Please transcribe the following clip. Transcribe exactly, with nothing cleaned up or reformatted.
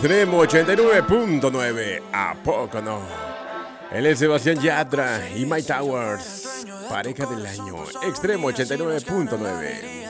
Extremo ochenta y nueve punto nueve. ¿A poco no? Él es Sebastián Yatra y My Towers. Pareja del año. Extremo ochenta y nueve punto nueve.